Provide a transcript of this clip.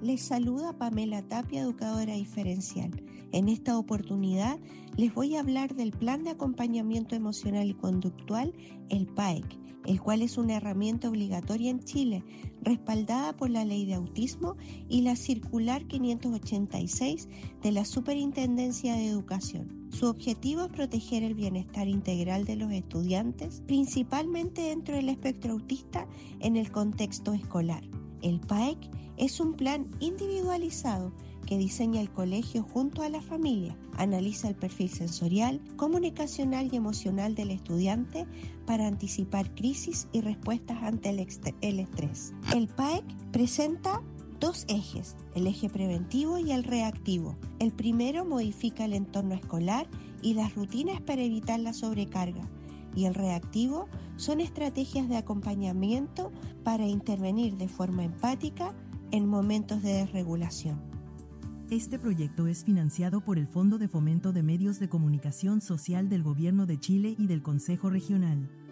Les saluda Pamela Tapia, educadora diferencial. En esta oportunidad les voy a hablar del Plan de Acompañamiento Emocional y Conductual, el PAEC, el cual es una herramienta obligatoria en Chile, respaldada por la Ley de Autismo y la Circular 586 de la Superintendencia de Educación. Su objetivo es proteger el bienestar integral de los estudiantes, principalmente dentro del espectro autista en el contexto escolar. El PAEC es un plan individualizado que diseña el colegio junto a la familia, analiza el perfil sensorial, comunicacional y emocional del estudiante para anticipar crisis y respuestas ante el estrés. El PAEC presenta dos ejes, el eje preventivo y el reactivo. El primero modifica el entorno escolar y las rutinas para evitar la sobrecarga. Y el reactivo son estrategias de acompañamiento para intervenir de forma empática en momentos de desregulación. Este proyecto es financiado por el Fondo de Fomento de Medios de Comunicación Social del Gobierno de Chile y del Consejo Regional.